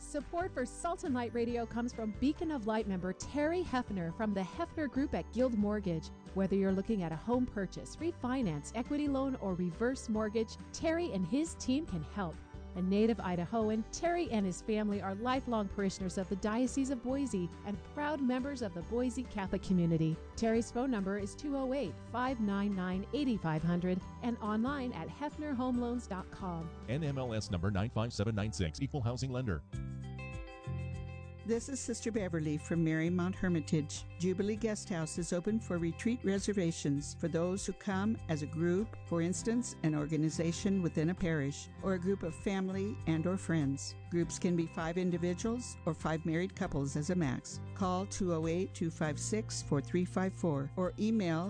Support for Salt and Light Radio comes from Beacon of Light member Terry Hefner from the Hefner Group at Guild Mortgage. Whether you're looking at a home purchase, refinance, equity loan, or reverse mortgage, Terry and his team can help. A native Idahoan, Terry and his family are lifelong parishioners of the Diocese of Boise and proud members of the Boise Catholic community. Terry's phone number is 208-599-8500 and online at hefnerhomeloans.com. NMLS number 95796, Equal Housing Lender. This is Sister Beverly from Marymount Hermitage. Jubilee Guest House is open for retreat reservations for those who come as a group, for instance, an organization within a parish, or a group of family and or friends. Groups can be 5 individuals or 5 married couples as a max. Call 208-256-4354 or email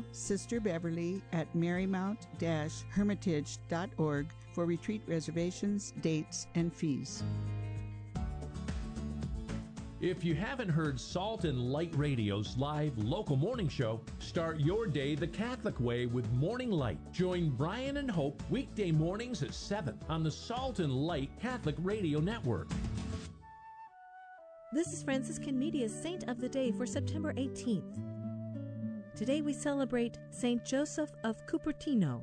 sisterbeverly@marymount-hermitage.org for retreat reservations, dates, and fees. If you haven't heard Salt and Light Radio's live local morning show, start your day the Catholic way with Morning Light. Join Brian and Hope weekday mornings at 7 on the Salt and Light Catholic Radio Network. This is Franciscan Media's Saint of the Day for September 18th. Today we celebrate Saint Joseph of Cupertino.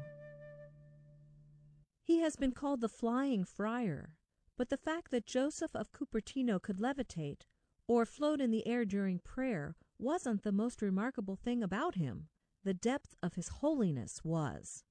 He has been called the Flying Friar, but the fact that Joseph of Cupertino could levitate or float in the air during prayer wasn't the most remarkable thing about him. The depth of his holiness was.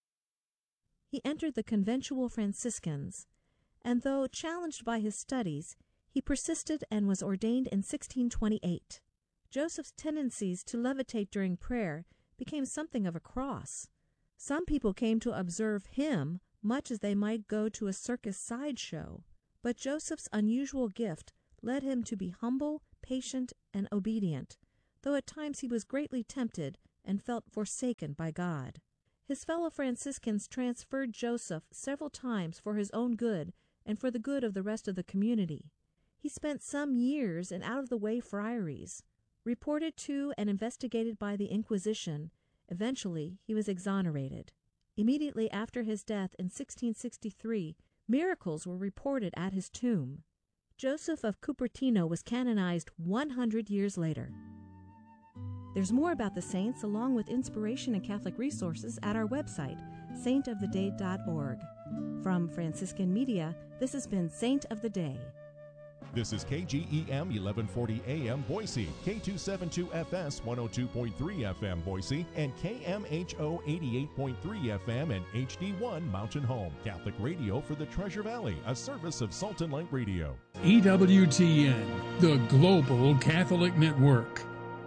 He entered the conventual Franciscans, and though challenged by his studies, he persisted and was ordained in 1628. Joseph's tendencies to levitate during prayer became something of a cross. Some people came to observe him much as they might go to a circus sideshow, but Joseph's unusual gift led him to be humble, patient, and obedient, though at times he was greatly tempted and felt forsaken by God. His fellow Franciscans transferred Joseph several times for his own good and for the good of the rest of the community. He spent some years in out-of-the-way friaries. Reported to and investigated by the Inquisition, eventually he was exonerated. Immediately after his death in 1663, miracles were reported at his tomb. Joseph of Cupertino was canonized 100 years later. There's more about the saints along with inspiration and Catholic resources at our website, saintoftheday.org. From Franciscan Media, this has been Saint of the Day. This is KGEM 1140 AM Boise, K272FS 102.3 FM Boise, and KMHO 88.3 FM and HD1 Mountain Home. Catholic radio for the Treasure Valley, a service of Salt and Light Radio. EWTN, the Global Catholic Network.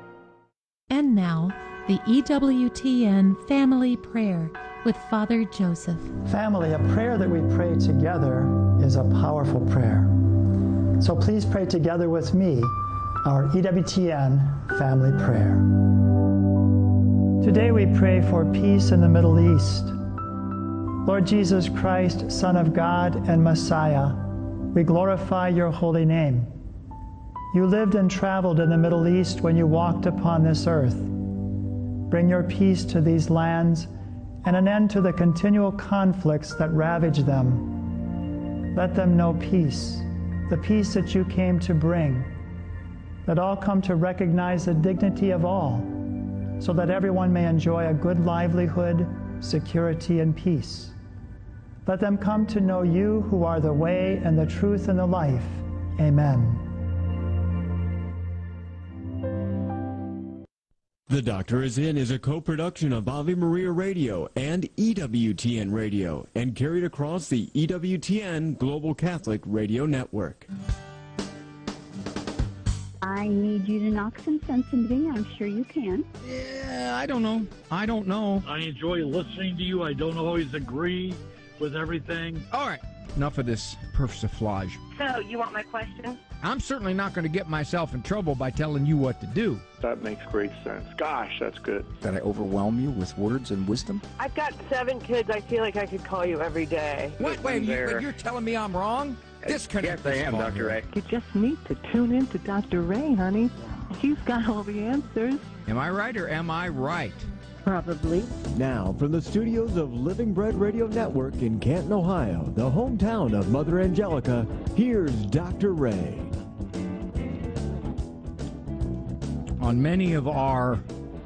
And now, the EWTN Family Prayer with Father Joseph. Family, a prayer that we pray together is a powerful prayer. So please pray together with me our EWTN family prayer. Today we pray for peace in the Middle East. Lord Jesus Christ, Son of God and Messiah, we glorify your holy name. You lived and traveled in the Middle East when you walked upon this earth. Bring your peace to these lands and an end to the continual conflicts that ravage them. Let them know peace, the peace that you came to bring. Let all come to recognize the dignity of all, so that everyone may enjoy a good livelihood, security, and peace. Let them come to know you who are the way and the truth and the life. Amen. The Doctor Is In is a co-production of Ave Maria Radio and EWTN Radio and carried across the EWTN Global Catholic Radio Network. I need you to knock some sense into me. I'm sure you can. Yeah, I don't know. I enjoy listening to you. I don't always agree with everything. All right, enough of this persiflage. So, you want my question? I'm certainly not going to get myself in trouble by telling you what to do. That makes great sense. Gosh, that's good. Did I overwhelm you with words and wisdom? I've got 7 kids. I feel like I could call you every day. Wait, you're telling me I'm wrong? Disconnect. Yes, I am, Dr. Ray. You just need to tune in to Dr. Ray, honey. He's got all the answers. Am I right or am I right? Probably. Now, from the studios of Living Bread Radio Network in Canton, Ohio, the hometown of Mother Angelica, here's Dr. Ray. On many of our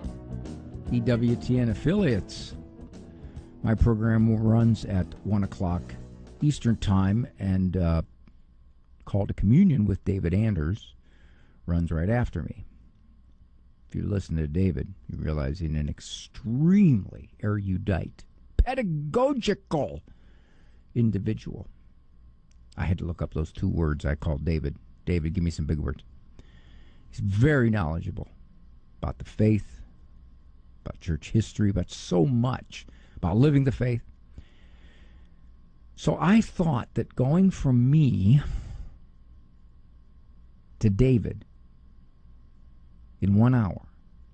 EWTN affiliates, my program runs at 1 o'clock Eastern Time, and Call to Communion with David Anders runs right after me. If you listen to David, you realize he's an extremely erudite, pedagogical individual. I had to look up those two words I called David. David, give me some big words. He's very knowledgeable about the faith, about church history, about so much, about living the faith. So I thought that going from me to David in 1 hour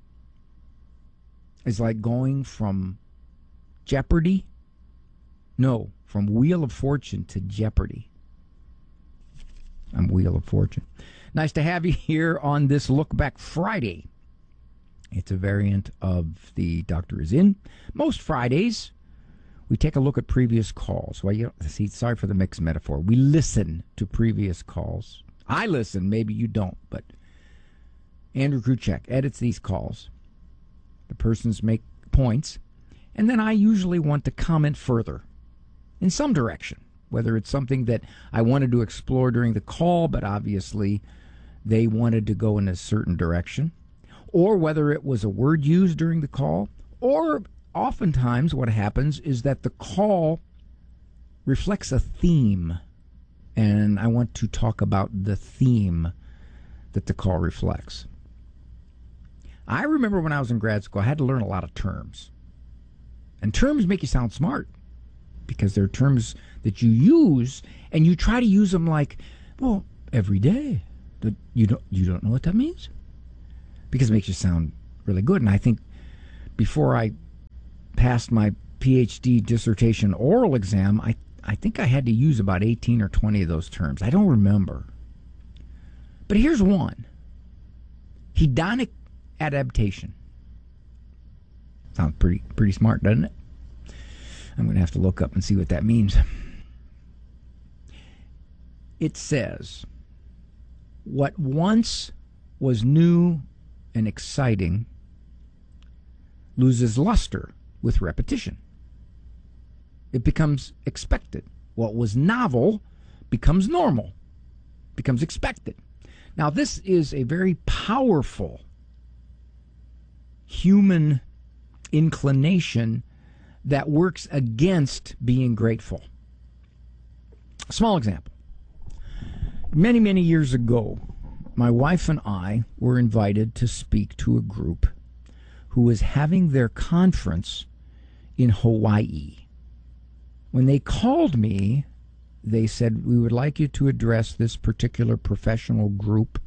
is like going from Jeopardy, from Wheel of Fortune to Jeopardy. I'm Wheel of Fortune. Nice to have you here on this Look Back Friday. It's a variant of the Doctor Is In. Most Fridays, we take a look at previous calls. Well, sorry for the mixed metaphor. We listen to previous calls. I listen, maybe you don't, but Andrew Kruchek edits these calls. The persons make points, and then I usually want to comment further in some direction, whether it's something that I wanted to explore during the call, but obviously they wanted to go in a certain direction, or whether it was a word used during the call, or oftentimes what happens is that the call reflects a theme, and I want to talk about the theme that the call reflects. I remember when I was in grad school, I had to learn a lot of terms. And terms make you sound smart because they're terms that you use, and you try to use them like, well, every day. You don't know what that means? Because it makes you sound really good. And I think before I passed my PhD dissertation oral exam, I think I had to use about 18 or 20 of those terms. I don't remember. But here's one. Hedonic adaptation. Sounds pretty smart, doesn't it? I'm going to have to look up and see what that means. It says, what once was new and exciting loses luster with repetition. It becomes expected. What was novel becomes normal, becomes expected. Now, this is a very powerful human inclination that works against being grateful. A small example. Many, many years ago, my wife and I were invited to speak to a group who was having their conference in Hawaii. When they called me, they said, we would like you to address this particular professional group,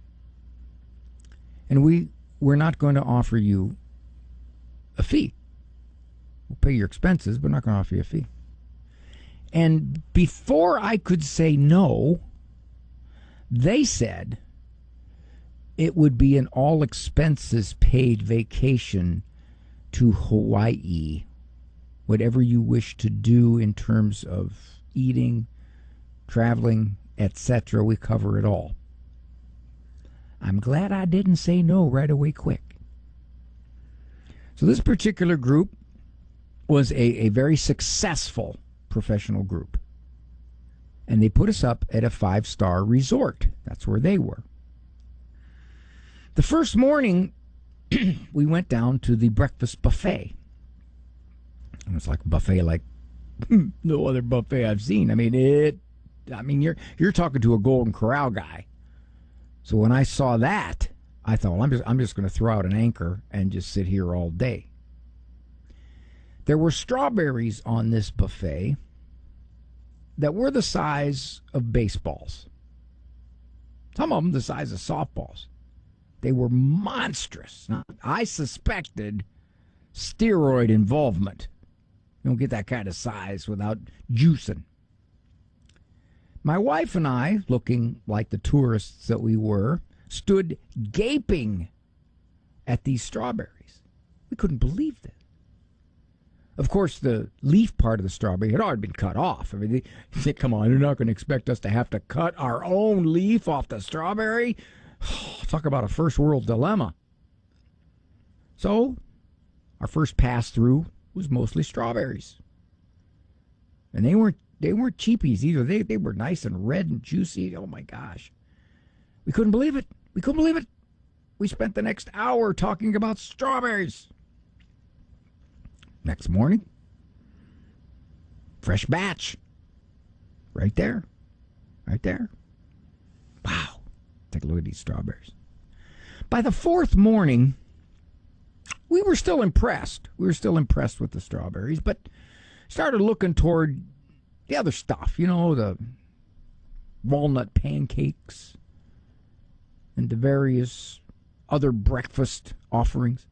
and we're not going to offer you a fee. We'll pay your expenses, but we're not going to offer you a fee. And before I could say no, they said it would be an all-expenses-paid vacation to Hawaii. Whatever you wish to do in terms of eating, traveling, etc., we cover it all. I'm glad I didn't say no right away quick. So this particular group was a very successful professional group. And they put us up at a 5-star resort. That's where they were. The first morning, we went down to the breakfast buffet. And it's like a buffet like no other buffet I've seen. I mean, you're talking to a Golden Corral guy. So when I saw that, I thought, well, I'm just going to throw out an anchor and just sit here all day. There were strawberries on this buffet that were the size of baseballs. Some of them the size of softballs. They were monstrous. Now, I suspected steroid involvement. You don't get that kind of size without juicing. My wife and I, looking like the tourists that we were, stood gaping at these strawberries. We couldn't believe that. Of course, the leaf part of the strawberry had already been cut off. I mean, they said, come on, they're not going to expect us to have to cut our own leaf off the strawberry. Talk about a first world dilemma. So, our first pass-through was mostly strawberries. And they weren't cheapies either. They were nice and red and juicy. Oh, my gosh. We couldn't believe it. We couldn't believe it. We spent the next hour talking about strawberries. Next morning, fresh batch. Right there. Right there. Wow. Take a look at these strawberries. By the fourth morning, we were still impressed. We were still impressed with the strawberries, but started looking toward the other stuff, the walnut pancakes and the various other breakfast offerings.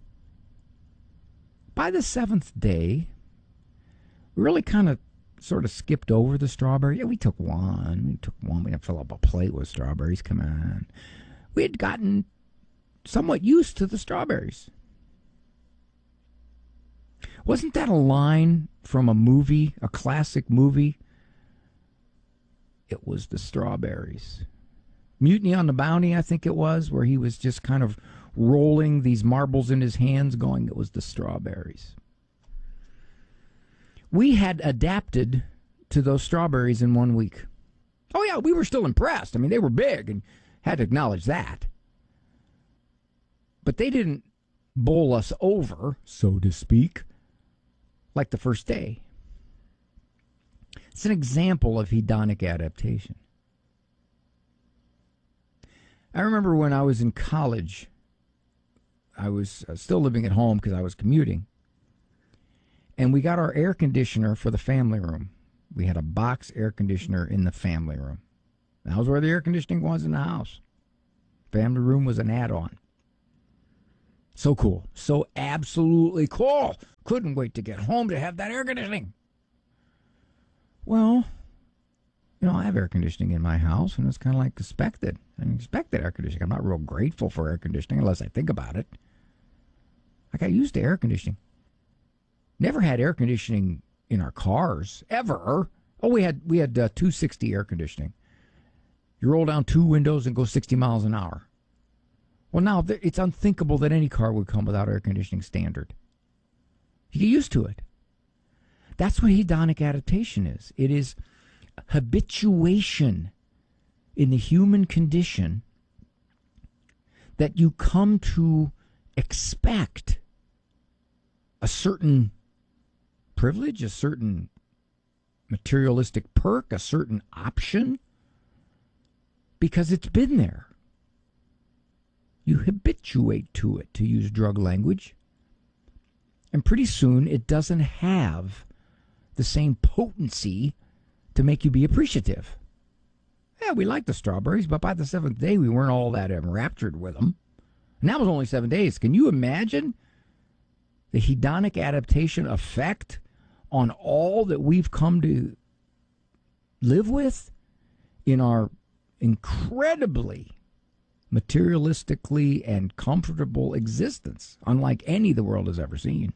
By the seventh day, we really kind of sort of skipped over the strawberry. Yeah, we took one. We didn't fill up a plate with strawberries. Come on. We had gotten somewhat used to the strawberries. Wasn't that a line from a movie, a classic movie? It was the strawberries. Mutiny on the Bounty, I think it was, where he was just kind of rolling these marbles in his hands, going, it was the strawberries. We had adapted to those strawberries in 1 week. Oh, yeah, we were still impressed. I mean, they were big and had to acknowledge that. But they didn't bowl us over, so to speak, like the first day. It's an example of hedonic adaptation. I remember when I was in college, I was still living at home because I was commuting. And we got our air conditioner for the family room. We had a box air conditioner in the family room. That was where the air conditioning was in the house. Family room was an add-on. So cool. So absolutely cool. Couldn't wait to get home to have that air conditioning. Well, I have air conditioning in my house, and it's kind of like expected. I expected air conditioning. I'm not real grateful for air conditioning unless I think about it. I got used to air conditioning. Never had air conditioning in our cars, ever. Oh, we had 260 air conditioning. You roll down two windows and go 60 miles an hour. Well, now it's unthinkable that any car would come without air conditioning standard. You get used to it. That's what hedonic adaptation is. It is habituation in the human condition that you come to expect a certain privilege, a certain materialistic perk, a certain option, because it's been there. You habituate to it, to use drug language, and pretty soon it doesn't have the same potency to make you be appreciative. Yeah, we like the strawberries, but by the seventh day, we weren't all that enraptured with them. And that was only 7 days. Can you imagine the hedonic adaptation effect on all that we've come to live with in our incredibly materialistically and comfortable existence, unlike any the world has ever seen?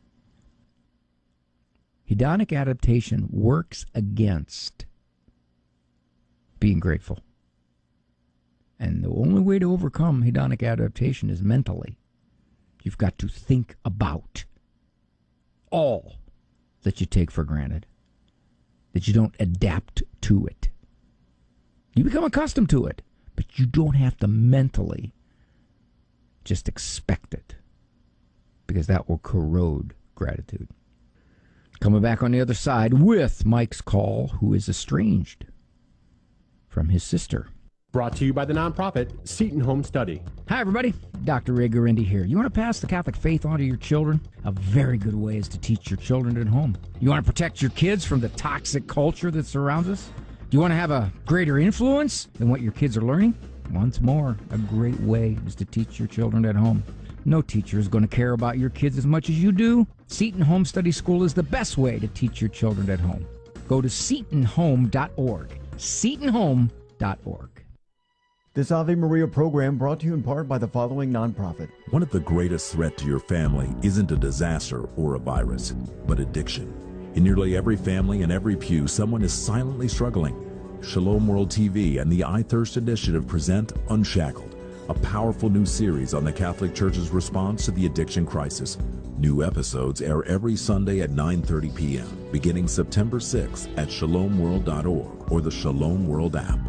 Hedonic adaptation works against being grateful. And the only way to overcome hedonic adaptation is mentally. You've got to think about all that you take for granted, that you don't adapt to it. You become accustomed to it, but you don't have to mentally just expect it, because that will corrode gratitude. Coming back on the other side with Mike's call, who is estranged from his sister. Brought to you by the nonprofit Seton Home Study. Hi, everybody. Dr. Ray Guarendi here. You want to pass the Catholic faith on to your children? A very good way is to teach your children at home. You want to protect your kids from the toxic culture that surrounds us? Do you want to have a greater influence than what your kids are learning? Once more, a great way is to teach your children at home. No teacher is going to care about your kids as much as you do. Seton Home Study School is the best way to teach your children at home. Go to setonhome.org. setonhome.org. This Ave Maria program brought to you in part by the following nonprofit. One of the greatest threats to your family isn't a disaster or a virus, but addiction. In nearly every family and every pew, someone is silently struggling. Shalom World TV and the I Thirst Initiative present Unshackled, a powerful new series on the Catholic Church's response to the addiction crisis. New episodes air every Sunday at 9:30 p.m., beginning September 6th at shalomworld.org or the Shalom World app.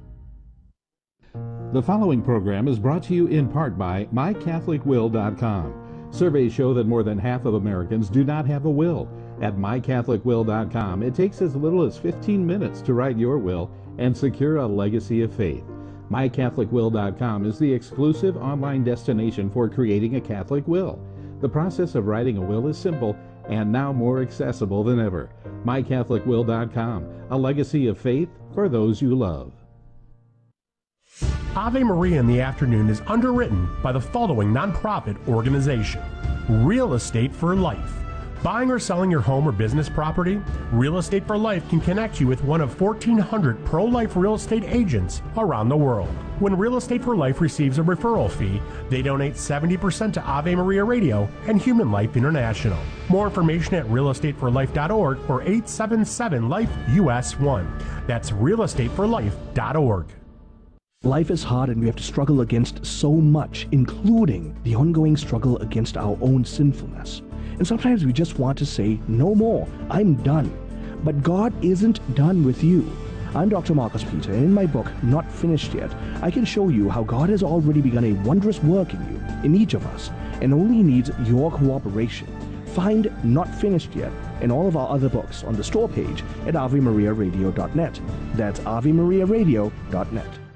The following program is brought to you in part by MyCatholicWill.com. Surveys show that more than half of Americans do not have a will. At MyCatholicWill.com, it takes as little as 15 minutes to write your will and secure a legacy of faith. MyCatholicWill.com is the exclusive online destination for creating a Catholic will. The process of writing a will is simple and now more accessible than ever. MyCatholicWill.com, a legacy of faith for those you love. Ave Maria in the Afternoon is underwritten by the following nonprofit organization: Real Estate for Life. Buying or selling your home or business property? Real Estate for Life can connect you with one of 1,400 pro-life real estate agents around the world. When Real Estate for Life receives a referral fee, they donate 70% to Ave Maria Radio and Human Life International. More information at realestateforlife.org or 877-LIFE-US1. That's realestateforlife.org. Life is hard and we have to struggle against so much, including the ongoing struggle against our own sinfulness. And sometimes we just want to say, no more, I'm done. But God isn't done with you. I'm Dr. Marcus Peter, and in my book, Not Finished Yet, I can show you how God has already begun a wondrous work in you, in each of us, and only needs your cooperation. Find Not Finished Yet and all of our other books on the store page at AveMariaRadio.net. That's AveMariaRadio.net.